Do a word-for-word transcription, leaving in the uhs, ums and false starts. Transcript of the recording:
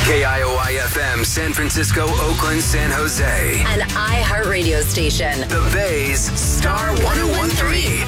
K I O I F M, San Francisco, Oakland, San Jose. An iHeartRadio station. The Bay's Star one oh one three.